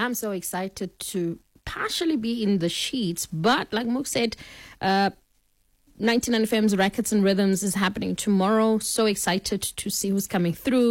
I'm so excited to partially be in the sheets, but like Mook said, 99 FM's Rackets and Rhythms is happening tomorrow. So excited to see who's coming through.